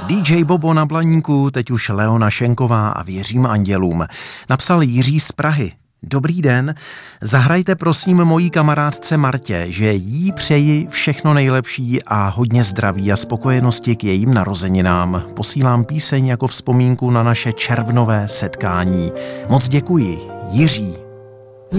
DJ Bobo na Blaníku, teď už Leona Šenková a Věřím andělům. Napsal Jiří z Prahy. Dobrý den, zahrajte prosím mojí kamarádce Martě, že jí přeji všechno nejlepší a hodně zdraví a spokojenosti k jejím narozeninám. Posílám píseň jako vzpomínku na naše červnové setkání. Moc děkuji, Jiří.